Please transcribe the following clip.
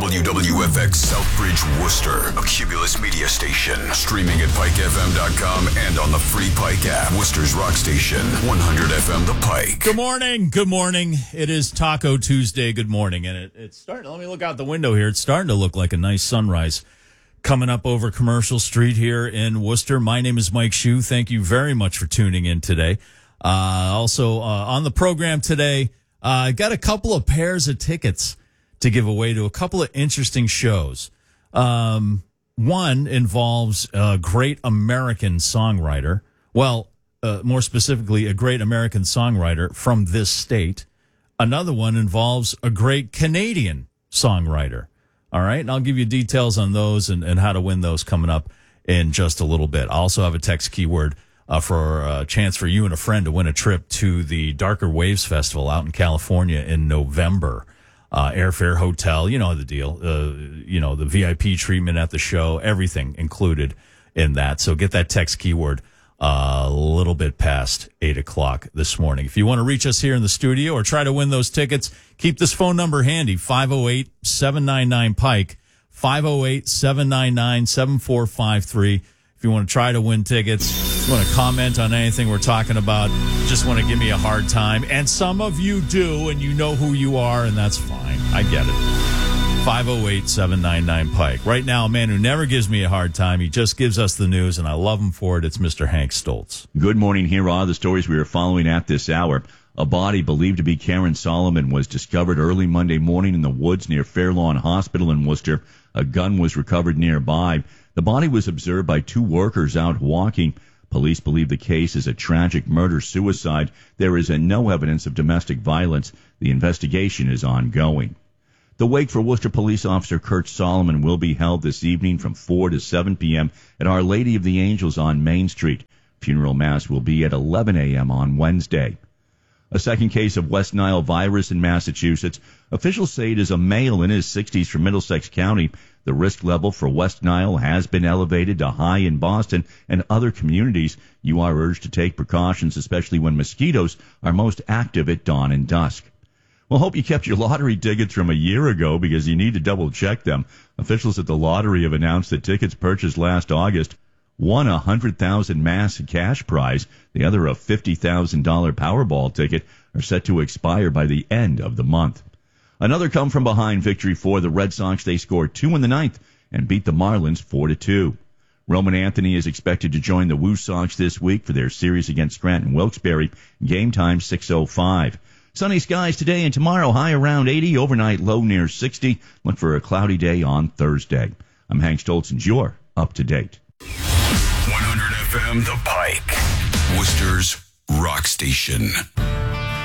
WWFX Southbridge, Worcester, a Cumulus media station. Streaming at PikeFM.com and on the free Pike app. Worcester's rock station, 100 FM The Pike. Good morning. Good morning. It is Taco Tuesday. Good morning. And it's starting, let me look out the window here. It's starting to look like a nice sunrise coming up over Commercial Street here in Worcester. My name is Mike Shue. Thank you very much for tuning in today. Also, on the program today, I got a couple of pairs of tickets to give away to a couple of interesting shows. One involves a great American songwriter. Well, more specifically, a great American songwriter from this state. Another one involves a great Canadian songwriter. All right, and I'll give you details on those and how to win those coming up in just a little bit. I also have a text keyword for a chance for you and a friend to win a trip to the Darker Waves Festival out in California in November. Airfare, hotel, you know the deal. The VIP treatment at the show, everything included in that. So get that text keyword a little bit past 8 o'clock this morning. If you want to reach us here in the studio or try to win those tickets, keep this phone number handy, 508-799-PIKE, 508-799-7453. If you want to try to win tickets, you want to comment on anything we're talking about, just want to give me a hard time. And some of you do, and you know who you are, and that's fine. I get it. 508-799-PIKE. Right now, a man who never gives me a hard time. He just gives us the news, and I love him for it. It's Mr. Hank Stoltz. Good morning. Here are the stories we are following at this hour. A body believed to be Karen Solomon was discovered early Monday morning in the woods near Fairlawn Hospital in Worcester. A gun was recovered nearby. The body was observed by two workers out walking. Police believe the case is a tragic murder-suicide. There is no evidence of domestic violence. The investigation is ongoing. The wake for Worcester Police Officer Kurt Solomon will be held this evening from 4 to 7 p.m. at Our Lady of the Angels on Main Street. Funeral Mass will be at 11 a.m. on Wednesday. A second case of West Nile virus in Massachusetts. Officials say it is a male in his 60s from Middlesex County. The risk level for West Nile has been elevated to high in Boston and other communities. You are urged to take precautions, especially when mosquitoes are most active at dawn and dusk. Well, hope you kept your lottery tickets from a year ago because you need to double-check them. Officials at the lottery have announced that tickets purchased last August won a $100,000 mass cash prize. The other, a $50,000 Powerball ticket, are set to expire by the end of the month. Another come-from-behind victory for the Red Sox. They scored 2 in the ninth and beat the Marlins 4-2. Roman Anthony is expected to join the Woo Sox this week for their series against Scranton Wilkes-Barre. Game time 6:05. Sunny skies today and tomorrow, high around 80, overnight low near 60. Look for a cloudy day on Thursday. I'm Hank Stoltz, and you're up to date. 100 FM The Pike, Worcester's rock station.